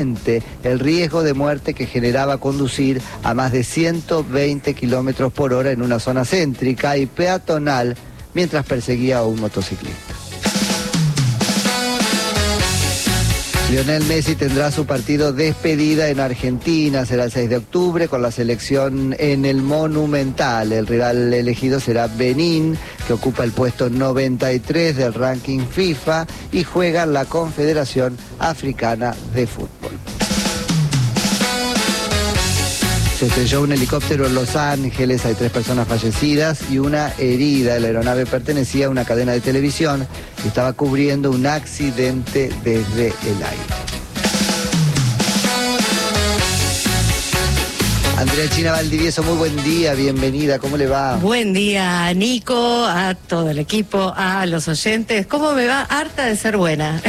el riesgo de muerte que generaba conducir a más de 120 kilómetros por hora en una zona céntrica y peatonal mientras perseguía a un motociclista. Lionel Messi tendrá su partido despedida en Argentina, será el 6 de octubre con la selección en el Monumental. El rival elegido será Benín, que ocupa el puesto 93 del ranking FIFA y juega la Confederación Africana de Fútbol. Se estrelló un helicóptero en Los Ángeles, hay 3 personas fallecidas y una herida. La aeronave pertenecía a una cadena de televisión y estaba cubriendo un accidente desde el aire. Andrea China Valdivieso, muy buen día, bienvenida, ¿cómo le va? Buen día, Nico, a todo el equipo, a los oyentes. ¿Cómo me va? Harta de ser buena.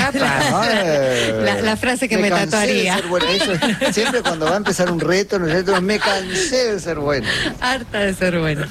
La frase que me tatuaría. De ser buena. Eso, siempre cuando va a empezar un reto, me cansé de ser buena. Harta de ser buena.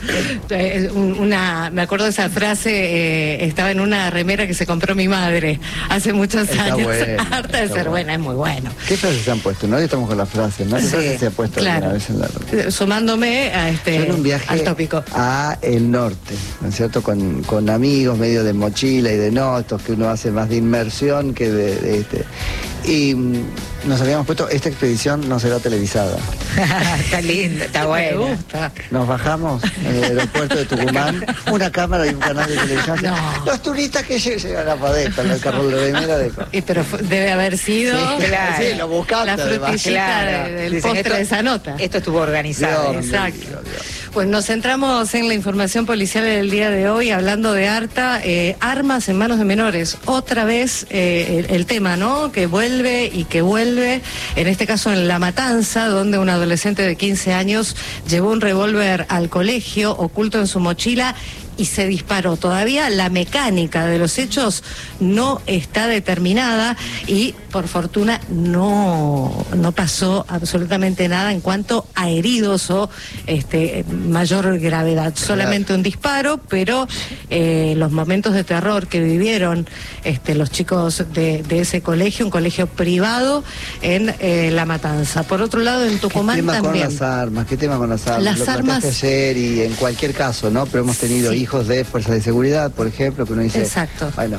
Me acuerdo de esa frase, estaba en una remera que se compró mi madre hace muchos años. Bueno, harta de ser buena, es muy bueno. ¿Qué frases se han puesto? No, hoy estamos con las frases, ¿no? ¿Qué frases se ha puesto alguna vez en la sumándome a un viaje al tópico a el norte, ¿no es cierto? Con amigos, medio de mochila y de estos que uno hace más de inmersión que de y nos habíamos puesto, esta expedición no será televisada. Está lindo, está bueno. Nos bajamos en el aeropuerto de Tucumán, una cámara y un canal de televisión. No. Los turistas que llegan a Padeta, en el carro de remera de... Pero debe haber sido sí, lo buscaste, la frutillita del postre de esa nota. Esto estuvo organizado. Exacto. Pues nos centramos en la información policial del día de hoy, hablando de armas en manos de menores. Otra vez el tema, ¿no? Que vuelve y que vuelve, en este caso en La Matanza, donde un adolescente de 15 años llevó un revólver al colegio, oculto en su mochila, y se disparó. Todavía la mecánica de los hechos no está determinada y por fortuna no pasó absolutamente nada en cuanto a heridos o mayor gravedad. Solamente un disparo, pero los momentos de terror que vivieron los chicos de ese colegio, un colegio privado en La Matanza. Por otro lado, en Tucumán también. ¿Qué tema con las armas? Las armas ayer y en cualquier caso, ¿no? Pero hemos tenido hijos de fuerzas de seguridad, por ejemplo, que uno dice, exacto. Bueno,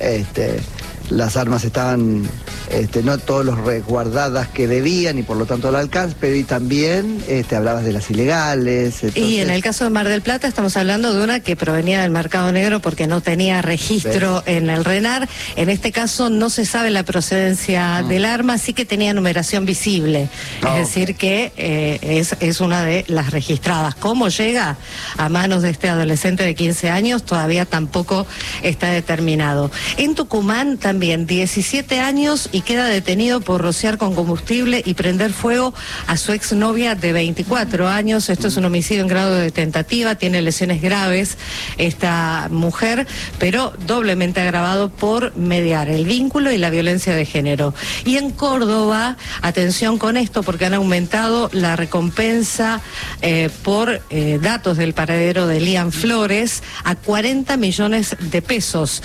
las armas estaban no todos los resguardadas que debían y por lo tanto al alcance, pero y también hablabas de las ilegales. Entonces... Y en el caso de Mar del Plata estamos hablando de una que provenía del mercado negro porque no tenía registro en el RENAR. En este caso no se sabe la procedencia del arma, sí que tenía numeración visible, es decir que es una de las registradas. ¿Cómo llega a manos de este adolescente de 15 años? Todavía tampoco está determinado. En Tucumán también 17 años y queda detenido por rociar con combustible y prender fuego a su exnovia de 24 años. Esto es un homicidio en grado de tentativa, tiene lesiones graves esta mujer, pero doblemente agravado por mediar el vínculo y la violencia de género. Y en Córdoba, atención con esto porque han aumentado la recompensa por datos del paradero de Lian Flores a 40 millones de pesos.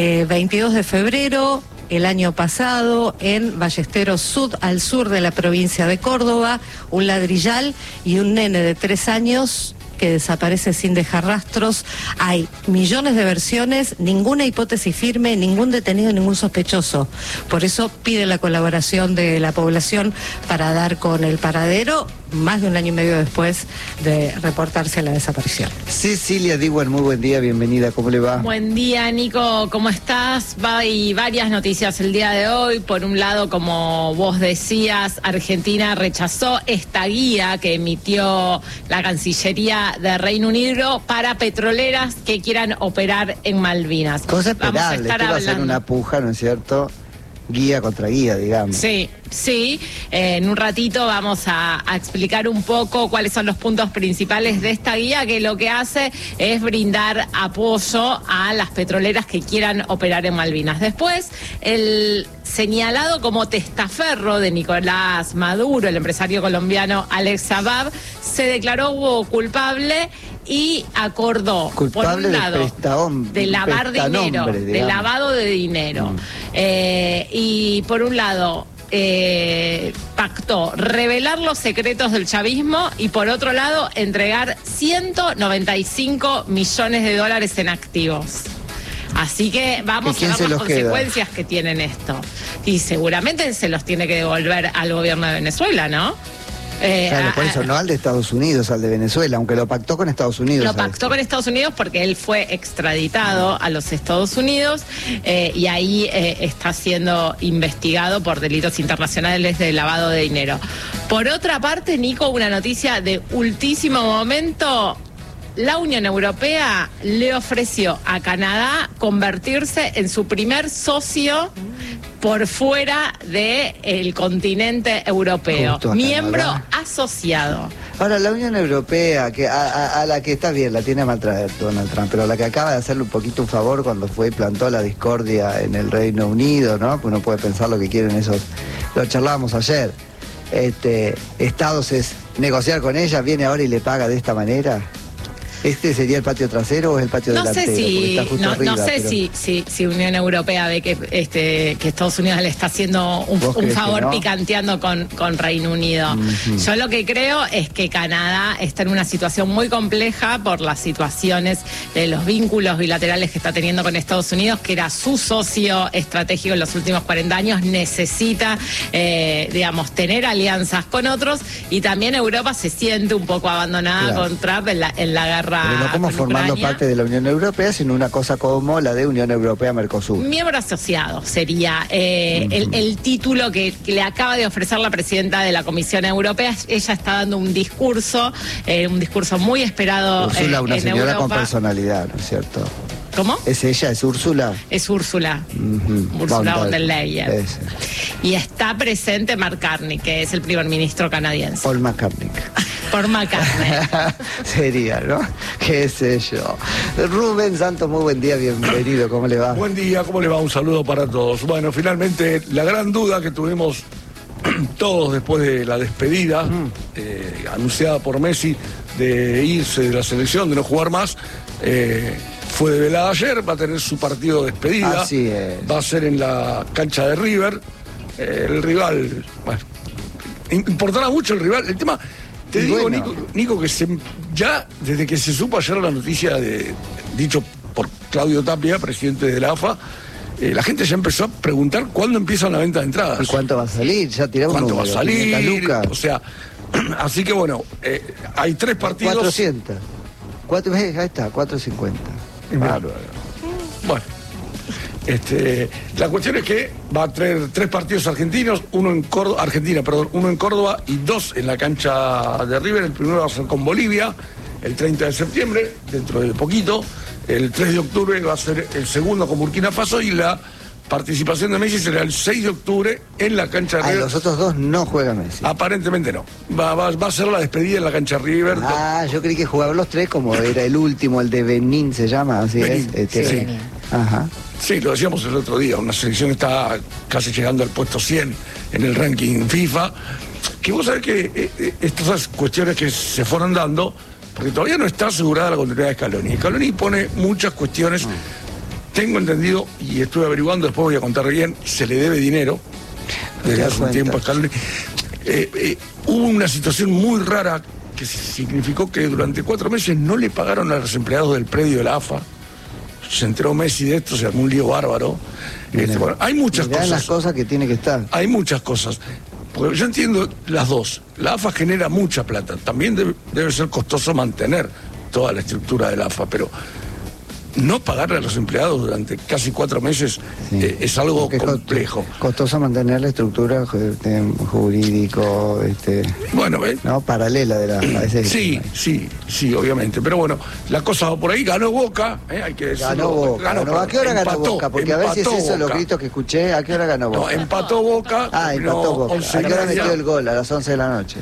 22 de febrero el año pasado, en Ballesteros Sud, al sur de la provincia de Córdoba, un ladrillal y un nene de 3 años que desaparece sin dejar rastros. Hay millones de versiones, ninguna hipótesis firme, ningún detenido, ningún sospechoso. Por eso pide la colaboración de la población para dar con el paradero, más de un año y medio después de reportarse la desaparición. Cecilia Diwan, muy buen día, bienvenida, ¿cómo le va? Buen día, Nico, ¿cómo estás? Hay varias noticias el día de hoy. Por un lado, como vos decías, Argentina rechazó esta guía que emitió la Cancillería de Reino Unido para petroleras que quieran operar en Malvinas. Cosa esperable, esto va a ser una puja, ¿no es cierto? Guía contra guía, digamos. Sí. En un ratito vamos a explicar un poco cuáles son los puntos principales de esta guía, que lo que hace es brindar apoyo a las petroleras que quieran operar en Malvinas. Después, el señalado como testaferro de Nicolás Maduro, el empresario colombiano Alex Saab, se declaró culpable y acordó, culpable por un lado, de lavar dinero, de lavado de dinero. Y por un lado, pactó revelar los secretos del chavismo y por otro lado entregar 195 millones de dólares en activos. Así que vamos a ver las consecuencias que tienen esto. Y seguramente se los tiene que devolver al gobierno de Venezuela, ¿no? Claro, por eso no al de Estados Unidos, al de Venezuela, aunque lo pactó con Estados Unidos. Lo pactó con Estados Unidos porque él fue extraditado a los Estados Unidos y ahí está siendo investigado por delitos internacionales de lavado de dinero. Por otra parte, Nico, una noticia de ultísimo momento. La Unión Europea le ofreció a Canadá convertirse en su primer socio por fuera del continente europeo, miembro asociado. Ahora, la Unión Europea, que a la que está bien, la tiene a maltraer Donald Trump, pero a la que acaba de hacerle un poquito un favor cuando fue y plantó la discordia en el Reino Unido, ¿no? Pues uno puede pensar lo que quieren esos, lo charlábamos ayer. Estados es negociar con ella, viene ahora y le paga de esta manera. ¿Este sería el patio trasero o es el patio delantero? No sé si Unión Europea ve que Estados Unidos le está haciendo un favor picanteando con Reino Unido. Yo lo que creo es que Canadá está en una situación muy compleja por las situaciones de los vínculos bilaterales que está teniendo con Estados Unidos, que era su socio estratégico en los últimos 40 años, necesita, tener alianzas con otros, y también Europa se siente un poco abandonada con Trump en la guerra. Pero no como formando parte de la Unión Europea, sino una cosa como la de Unión Europea-Mercosur. Miembro asociado sería el título que le acaba de ofrecer la presidenta de la Comisión Europea. Ella está dando un discurso muy esperado Úrsula, una en señora Europa. con personalidad, ¿no es cierto? ¿Cómo? ¿Es ella? ¿Es Úrsula? Es Úrsula. Úrsula von der Leyen. Y está presente Mark Carney, que es el primer ministro canadiense. Paul McCartney. Por McCartney. Sería, ¿no? ¿Qué sé yo? Rubén Santos, muy buen día, bienvenido, ¿cómo le va? Buen día, ¿cómo le va? Un saludo para todos. Bueno, finalmente la gran duda que tuvimos todos después de la despedida anunciada por Messi de irse de la selección, de no jugar más, fue develada ayer, va a tener su partido de despedida. Así es. Va a ser en la cancha de River. El rival, bueno, importará mucho el rival. El tema, te digo, bueno, Nico, que ya desde que se supo ayer la noticia dicho por Claudio Tapia, presidente de la AFA, la gente ya empezó a preguntar cuándo empieza la venta de entradas. ¿Y cuánto va a salir? Ya tiramos un número. ¿Cuánto va a salir? O sea, así que bueno, hay 3 partidos. 400. Ahí está, 450. Bárbaro. Bueno. La cuestión es que va a traer 3 partidos argentinos, uno en Córdoba y 2 en la cancha de River. El primero va a ser con Bolivia, el 30 de septiembre, dentro de poquito. El 3 de octubre va a ser el segundo con Burkina Faso y la participación de Messi será el 6 de octubre en la cancha de River. Los otros 2 no juegan Messi. Aparentemente no. Va a ser la despedida en la cancha de River. Yo creí que jugaban los 3 como era el último, el de Benín se llama, así Benín, es. sí. Ajá. Sí, lo decíamos el otro día, una selección está casi llegando al puesto 100 en el ranking FIFA, que vos sabés que estas cuestiones que se fueron dando, porque todavía no está asegurada la continuidad de Scaloni. Scaloni pone muchas cuestiones, tengo entendido, y estuve averiguando, después voy a contar bien, se le debe dinero desde hace un tiempo a Scaloni. Hubo una situación muy rara que significó que durante 4 meses no le pagaron a los empleados del predio de la AFA. Se enteró Messi de esto, se armó un lío bárbaro. Bueno, hay muchas cosas. las cosas que tiene que estar. Hay muchas cosas. Porque yo entiendo las dos. La AFA genera mucha plata. También debe ser costoso mantener toda la estructura de la AFA, pero no pagarle a los empleados durante casi 4 meses es algo complejo. Costoso mantener la estructura jurídico, bueno, no, paralela de la. Sí, obviamente. Pero bueno, la cosa va por ahí. Ganó Boca, hay que decirlo. Ganó Boca. ¿A qué hora ganó Boca? Porque a ver si es eso los gritos que escuché. ¿A qué hora ganó Boca? No, empató Boca. Empató Boca. ¿A qué hora metió el gol? A las 11 de la noche.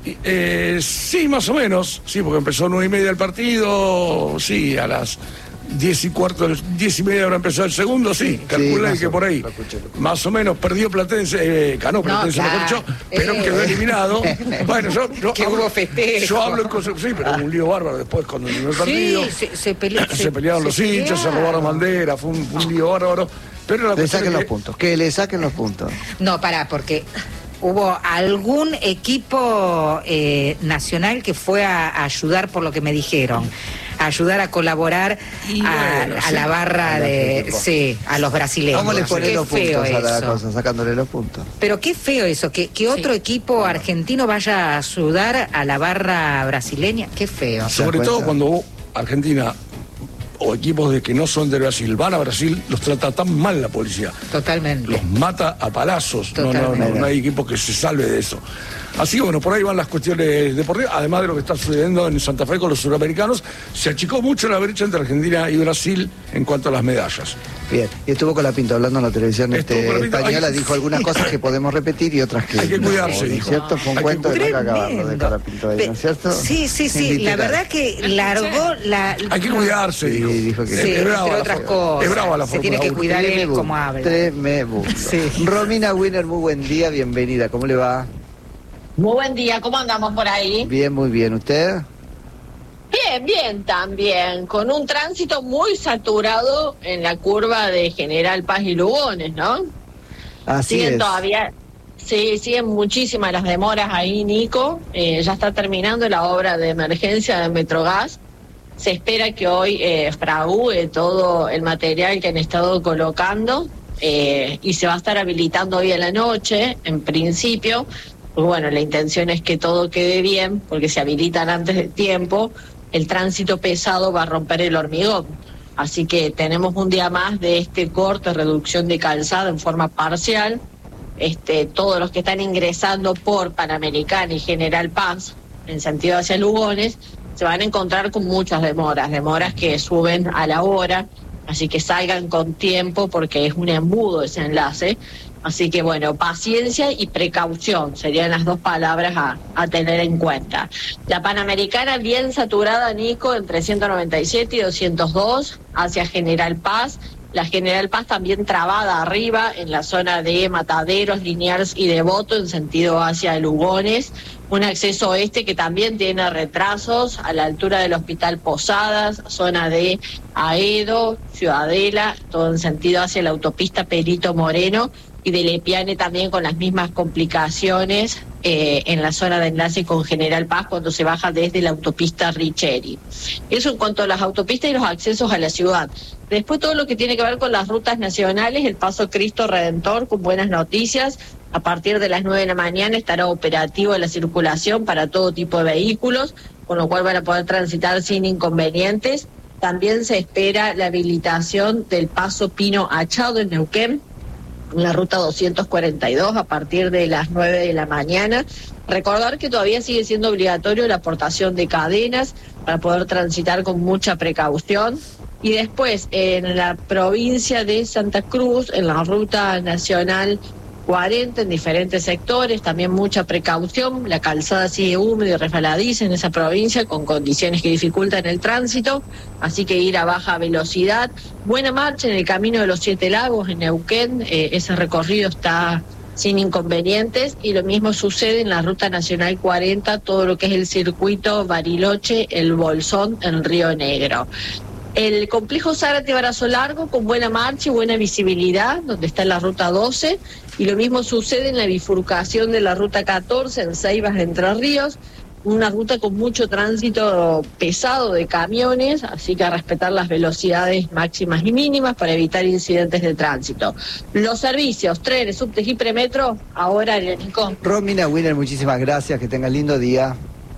Sí, más o menos. Sí, porque empezó 9:30 el partido. Sí, a las 10:15 habrá empezado el segundo, sí, calculé que por ahí. Más o menos perdió Platense, ganó Platense, pero quedó eliminado. Bueno, yo hablo en concepción, sí, pero un lío bárbaro después cuando terminó el partido. Se pelearon los hinchas, se robaron banderas, fue un lío bárbaro. Pero la Le cuestión saquen es los puntos, que le saquen los puntos. No, porque hubo algún equipo nacional que fue a ayudar, por lo que me dijeron, a ayudar a colaborar a la barra a los brasileños. ¿Cómo le ponen los puntos a la eso. cosa, sacándole los puntos? Pero qué feo eso, que otro equipo argentino vaya a ayudar a la barra brasileña, qué feo. Sobre todo cuando Argentina o equipos de que no son de Brasil van a Brasil, los trata tan mal la policía. Totalmente. Los mata a palazos. Totalmente. No hay equipo que se salve de eso. Así que bueno, por ahí van las cuestiones deportivas, además de lo que está sucediendo en Santa Fe con los suramericanos. Se achicó mucho la brecha entre Argentina y Brasil en cuanto a las medallas. Bien, y estuvo con la Pinto hablando en la televisión española, dijo algunas cosas que podemos repetir y otras que hay que cuidarse, ¿no es dijo. cierto? Fue un cuento de no acabarlo de Colapinto ahí, ¿no es cierto? Sí, la verdad que largó la... Hay que cuidarse, dijo. Dijo que Sí, entre otras cosas. Es brava la Se tiene que cuidar él como habla. Tremendo. Sí. Romina Wiener, muy buen día, bienvenida. ¿Cómo le va? Muy buen día, ¿cómo andamos por ahí? Bien, muy bien. ¿Usted? Bien también, con un tránsito muy saturado en la curva de General Paz y Lugones, ¿no? Así Siguen es. todavía, siguen muchísimas las demoras ahí, Nico. Ya está terminando la obra de emergencia de Metrogas. Se espera que hoy fragúe todo el material que han estado colocando y se va a estar habilitando hoy a la noche, en principio. Pues bueno, la intención es que todo quede bien, porque se habilitan antes de tiempo. El tránsito pesado va a romper el hormigón. Así que tenemos un día más de este corte, reducción de calzada en forma parcial. Todos los que están ingresando por Panamericana y General Paz, en sentido hacia Lugones, se van a encontrar con muchas demoras que suben a la hora. Así que salgan con tiempo porque es un embudo ese enlace. Así que bueno, paciencia y precaución serían las dos palabras a tener en cuenta. La Panamericana bien saturada, Nico, entre 197 y 202 hacia General Paz. La General Paz también trabada arriba en la zona de Mataderos, Liniers y Devoto en sentido hacia Lugones. Un acceso oeste que también tiene retrasos a la altura del Hospital Posadas, zona de Aedo, Ciudadela, todo en sentido hacia la autopista Perito Moreno, y de Lepiane también con las mismas complicaciones en la zona de enlace con General Paz cuando se baja desde la autopista Richeri. Eso en cuanto a las autopistas y los accesos a la ciudad. Después todo lo que tiene que ver con las rutas nacionales, el Paso Cristo Redentor con buenas noticias. A partir de las 9 de la mañana estará operativo la circulación para todo tipo de vehículos, con lo cual van a poder transitar sin inconvenientes. También se espera la habilitación del Paso Pino Achado en Neuquén, la ruta 242 a partir de las 9 de la mañana. Recordar que todavía sigue siendo obligatorio la aportación de cadenas para poder transitar con mucha precaución. Y después en la provincia de Santa Cruz, en la ruta nacional 40 en diferentes sectores, también mucha precaución. La calzada sigue húmeda y resbaladiza en esa provincia con condiciones que dificultan el tránsito, así que ir a baja velocidad. Buena marcha en el camino de los 7 lagos en Neuquén, ese recorrido está sin inconvenientes, y lo mismo sucede en la ruta nacional 40, todo lo que es el circuito Bariloche, el Bolsón en Río Negro. El complejo Zárate Brazo Largo con buena marcha y buena visibilidad, donde está la ruta 12, y lo mismo sucede en la bifurcación de la ruta 14 en Ceibas de Entre Ríos, una ruta con mucho tránsito pesado de camiones, así que a respetar las velocidades máximas y mínimas para evitar incidentes de tránsito. Los servicios, trenes, subtes y premetro, ahora Nico. Romina Wiener, muchísimas gracias, que tengan lindo día.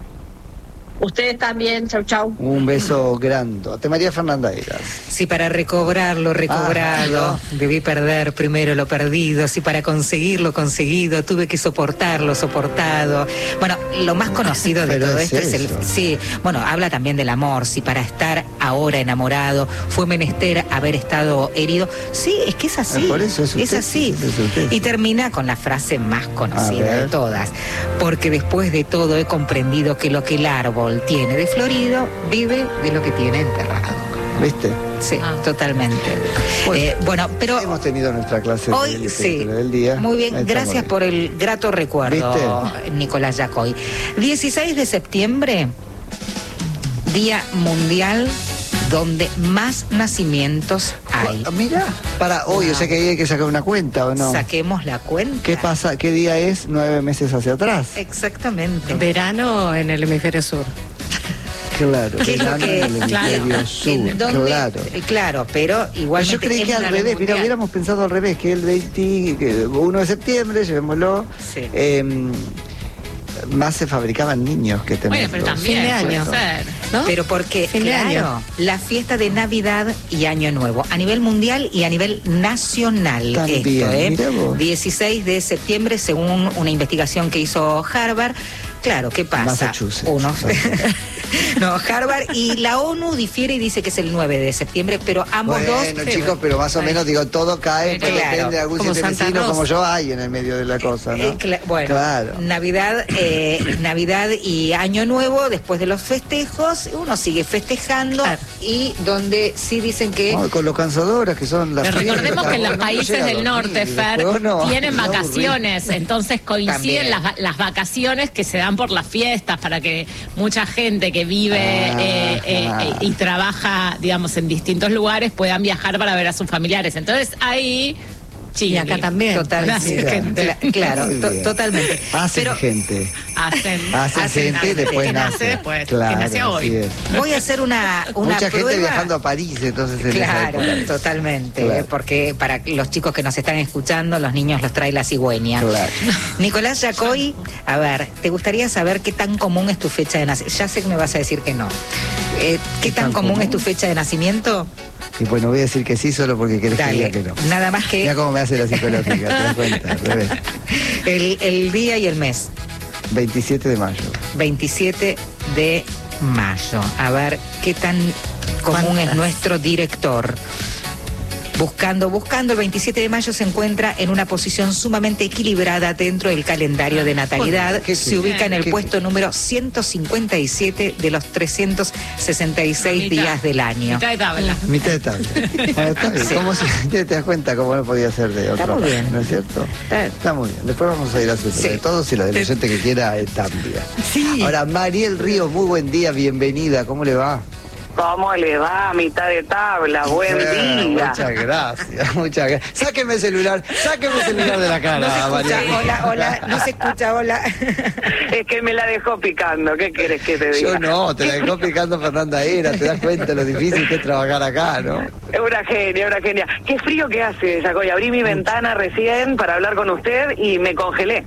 Ustedes también, chau. Un beso grandote. María Fernanda Eras. Si para recobrarlo, debí perder primero lo perdido. Si para conseguirlo, conseguido, tuve que soportar lo soportado. Bueno, lo más conocido de todo esto es el... Sí, bueno, habla también del amor. Si para estar ahora enamorado fue menester haber estado herido. Sí, es que es así. Por eso es así. Y termina con la frase más conocida de todas. Porque después de todo he comprendido que lo que el árbol tiene de florido, vive de lo que tiene enterrado. ¿Viste? Sí, totalmente. Bueno, pero hemos tenido nuestra clase hoy del día. Muy bien, gracias por el grato recuerdo, ¿viste? Nicolás Yacoy. 16 de septiembre, Día Mundial donde más nacimientos hay. hay. Mira, para hoy, o sea que hay que sacar una cuenta, ¿o no? Saquemos la cuenta. ¿Qué pasa? ¿Qué día es 9 meses hacia atrás? Exactamente. Verano en el hemisferio sur. Claro, ¿Qué es lo verano que- en el hemisferio claro, sur, en dónde- claro. Claro, pero igualmente Yo creí es que al una revés, mira, mundial. hubiéramos pensado al revés, que el 21 de septiembre, llevémoslo, Sí. más se fabricaban niños que tenerlos. Bueno, pero también Fin de año. puede ser. ¿No? Pero porque, Fin de claro, año. la fiesta de Navidad y Año Nuevo, a nivel mundial y a nivel nacional. También, esto, mira vos. 16 de septiembre, según una investigación que hizo Harvard. Claro, ¿qué pasa? Massachusetts. No, Harvard y la ONU difiere y dice que es el 9 de septiembre, pero ambos dos... Bueno, chicos, pero más o menos, digo, todo cae, pero Claro. depende de algún Como siete Santa vecino Rosa. como yo hay en el medio de la cosa, ¿no? Bueno, Claro. Navidad y Año Nuevo, después de los festejos, uno sigue festejando Claro. y donde sí dicen que... No, con los cansadoras que son las Pero recordemos fiestas, que en los bueno, países llega a del dormir, norte, y Fer, después uno- tienen no, vacaciones, entonces coinciden También. las vacaciones que se dan por las fiestas para que mucha gente que vive Ajá. y trabaja, digamos, en distintos lugares puedan viajar para ver a sus familiares. Entonces ahí, Y acá también. Nace gente. Claro, Muy bien. totalmente. Hacen Pero gente. Hacen Gente y después que nace. nace después, Claro, que nace así hoy. es. voy a hacer una Mucha gente prueba. viajando a París, entonces. en esa Claro, época. totalmente, Claro. porque para los chicos que nos están escuchando, los niños los trae la cigüeña. Claro. Nicolás Yacoy, a ver, ¿te gustaría saber qué tan común es tu fecha de nacimiento? Ya sé que me vas a decir que no. ¿Qué tan común es tu fecha de nacimiento? Y pues no voy a decir que sí solo porque querés que diga Dale, que no. nada más Mira que cómo me hace la psicológica, ¿te das cuenta? Al revés. el día y el mes. 27 de mayo. 27 de mayo. A ver qué tan común es nuestro director. Buscando, el 27 de mayo se encuentra en una posición sumamente equilibrada dentro del calendario de natalidad. ¿Qué- Se ubica en el qué- puesto número 157 de los 366 días del año. Mitad de tabla. Mitad de tabla. Bueno, está bien. Sí. ¿Cómo te das cuenta cómo no podía ser de otro? muy bien. ¿No es cierto? Está muy bien. Después vamos a ir a su Sí. de todos y la del oyente que quiera también. Sí. Ahora, Mariel Ríos, muy buen día, bienvenida. ¿Cómo le va? ¿Cómo le va a mitad de tabla? Buen día. Muchas gracias, muchas gracias. Sáqueme el celular de la cara, No se escucha, Mariel. hola, no se escucha, hola. Es que me la dejó picando. ¿Qué quieres que te diga? Yo no, te la dejó picando Fernanda Era, te das cuenta lo difícil que es trabajar acá, ¿no? Es una genia, una genia. Qué frío que hace, Yacoy. Abrí mi ventana recién para hablar con usted y me congelé.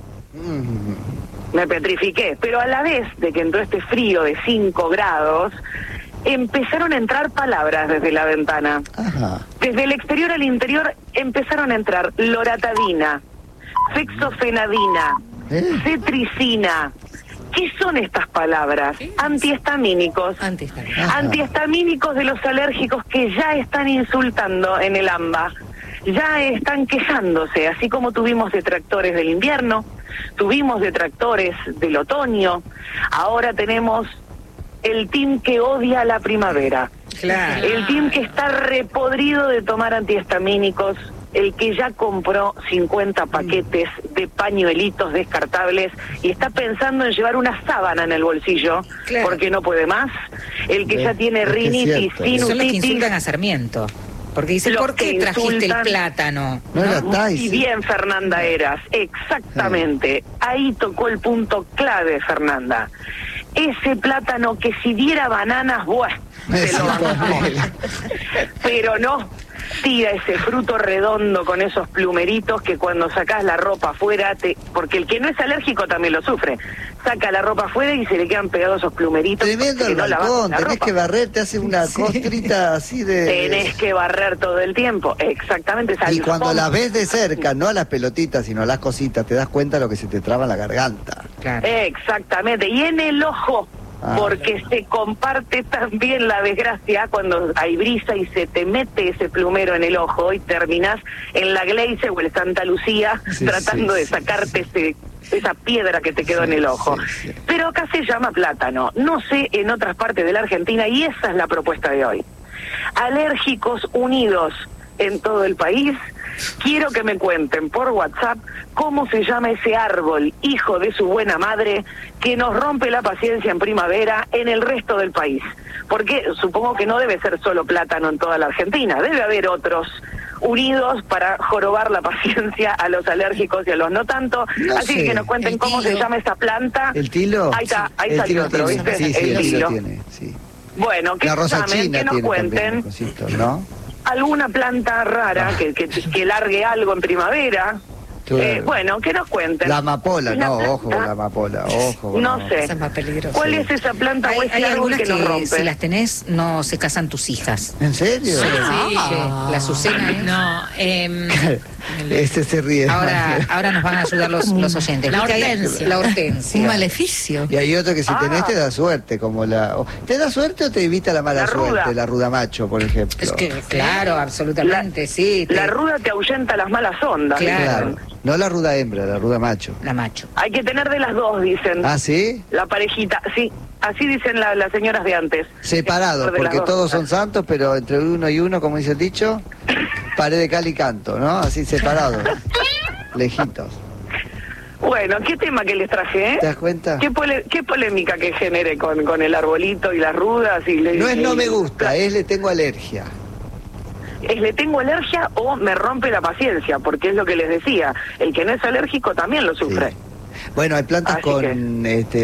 Me petrifiqué. Pero a la vez de que entró este frío de 5 grados, empezaron a entrar palabras desde la ventana. Ajá. Desde el exterior al interior empezaron a entrar loratadina, fexofenadina, cetricina. ¿Qué son estas palabras? Antihistamínicos. Ajá. Antihistamínicos de los alérgicos que ya están insultando en el AMBA. Ya están quejándose, así como tuvimos detractores del invierno, tuvimos detractores del otoño, ahora tenemos el team que odia la primavera. Claro. El team que está repodrido de tomar antihistamínicos, el que ya compró 50 paquetes de pañuelitos descartables y está pensando en llevar una sábana en el bolsillo, Claro. porque no puede más, el que ya tiene es que es rinitis, cierto. Son los que sinusitis. insultan a Sarmiento. Porque dice, Los ¿por qué que trajiste insultan- el plátano? No era Y Tyson. bien, Fernanda Eras, exactamente. Ahí tocó el punto clave, Fernanda. Ese plátano que si diera bananas, bueno, se lo bancamos. Pero no, tira ese fruto redondo con esos plumeritos que cuando sacás la ropa afuera, porque el que no es alérgico también lo sufre. Saca la ropa afuera y se le quedan pegados esos plumeritos. Tremendo porque el no lavás balcón, la tenés ropa. que barrer, te hace una costrita así de... Tenés que barrer todo el tiempo, exactamente. Es Y cuando alfombra. las ves de cerca, no a las pelotitas, sino a las cositas, te das cuenta lo que se te traba en la garganta. Claro. Exactamente, y en el ojo, porque se comparte también la desgracia cuando hay brisa y se te mete ese plumero en el ojo y terminás en la Gleice o el Santa Lucía Sí, tratando sí, de sí. sacarte esa piedra que te quedó en el ojo. sí, sí. Pero acá se llama plátano, no sé en otras partes de la Argentina, y esa es la propuesta de hoy. Alérgicos Unidos en todo el país. Quiero que me cuenten por WhatsApp cómo se llama ese árbol, hijo de su buena madre, que nos rompe la paciencia en primavera en el resto del país. Porque supongo que no debe ser solo plátano en toda la Argentina, debe haber otros unidos para jorobar la paciencia a los alérgicos y a los no tanto. No Así sé. que nos cuenten cómo se llama esta planta. ¿El tilo? Ahí está, ahí El salió tilo otro, tiene, ¿viste? sí, El el tilo tilo. tiene, sí. Bueno, que La rosa llamen, china que nos tiene cuenten también, cosito, ¿no? alguna planta rara que largue algo en primavera. Claro. Bueno, que nos cuenten. La amapola, Una no, planta- ojo con la amapola, ojo. con No la- sé. Esa es más peligrosa. ¿Cuál es esa planta o Hay ese árbol algunas que nos que rompe? si las tenés no se casan tus hijas. ¿En serio? La Azucena es. No, Este se ríe. Ahora nos van a ayudar los oyentes. La ¿Viste? Hay- hortensia. La hortensia. Un maleficio. Y hay otro que si Ah. tenés te da suerte, como la... ¿Te da suerte o te evita la mala La ruda. suerte? La ruda macho, por ejemplo. Es que, claro, absolutamente, sí. La ruda te ahuyenta las malas ondas. Claro. dicen. No la ruda hembra, la ruda macho. La macho. Hay que tener de las dos, dicen. ¿Ah, sí? La parejita, sí. Así dicen las señoras de antes. Separados, De las porque dos. todos son santos, pero entre uno y uno, como dice el dicho, pared de cal y canto, ¿no? Así separados. Lejitos. Bueno, ¿qué tema que les traje, eh? ¿Te das cuenta? ¿Qué polémica que genere con el arbolito y las rudas? No es no me gusta, es le tengo alergia. Es le tengo alergia o me rompe la paciencia, porque es lo que les decía. El que no es alérgico también lo sufre. Sí. Bueno, hay plantas Así con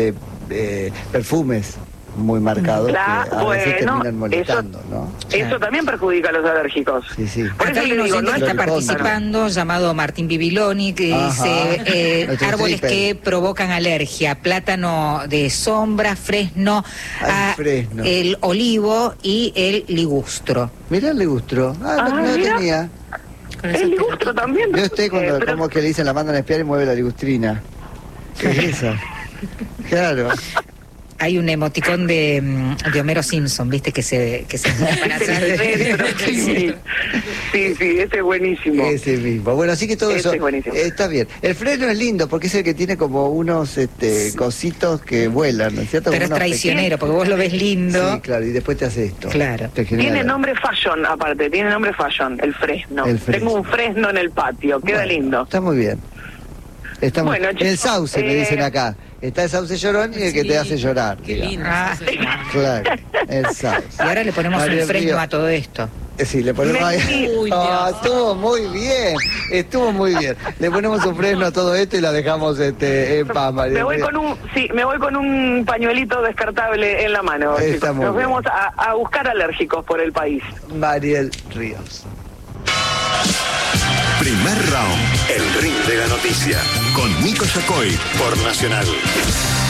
perfumes muy marcados Claro, que a veces bueno, terminan molestando, ¿no? Eso también perjudica a los alérgicos. Sí, sí. Por Acá eso hay le un digo, oyente no que es está Floripondio. participando, llamado Martín Bibiloni, que Ajá. dice Nuestro árboles stripper. que provocan alergia: plátano de sombra, fresno, Ay, fresno. el olivo y el ligustro. Mirá el ligustro. Ah, no mira. tenía. el ligustro también. Yo estoy cuando, pero- como que le dicen la mandan a espiar y mueve la ligustrina. ¿Qué es eso? Claro. Hay un emoticón de Homero Simpson, ¿viste? Que se para Ese atrás. es el centro, sí, sí, ese es buenísimo. Ese mismo. Bueno, así que todo Ese eso es buenísimo. está bien. El freno es lindo porque es el que tiene como unos cositos que vuelan, ¿no es cierto? Pero es Como unos traicionero, porque vos lo ves lindo. pequeños- Sí, claro, y después te hace esto. Claro. Te genera- Tiene nombre fashion, aparte, tiene nombre fashion, el fresno. El fresno. Tengo un fresno en el patio, queda Bueno, lindo. Está muy bien. Está muy- Bueno, chicos, el sauce, me dicen acá. Está el sauce llorón y el que te hace llorar. Qué digamos. lindo. Ah, Claro, el sauce. y ahora le ponemos María el fresno Río. a todo esto. Sí, le ponemos ahí. Uy, Ah, Dios. estuvo muy bien, estuvo muy bien. Le ponemos un freno a todo esto y la dejamos en paz, María. Me voy con un pañuelito descartable en la mano. Está chicos. muy Nos bien. vemos a buscar alérgicos por el país. Mariel Ríos. Primer round, el ring de la noticia, con Nico Yacoy por Nacional.